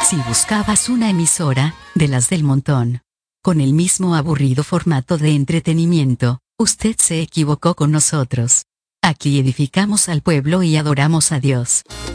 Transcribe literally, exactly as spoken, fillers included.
Si buscabas una emisora, de las del montón, con el mismo aburrido formato de entretenimiento, usted se equivocó con nosotros. Aquí edificamos al pueblo y adoramos a Dios.